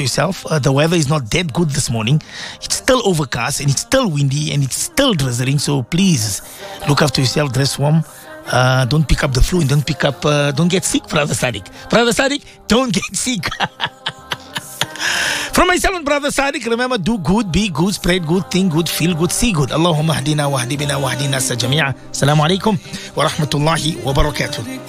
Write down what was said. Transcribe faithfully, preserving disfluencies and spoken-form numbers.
after yourself. Uh, the weather is not that good this morning. It's still overcast and it's still windy and it's still drizzling. So please look after yourself, dress warm. Uh, don't pick up the flu and don't pick up, uh, don't get sick, Brother Sadiq. Brother Sadiq, don't get sick. From myself and Brother Sadiq, remember, do good, be good, spread good, think good, feel good, see good. Allahumma hdina wa hdi bina wa hdi nasa jami'a. Assalamu alaikum wa rahmatullahi wa barakatuh.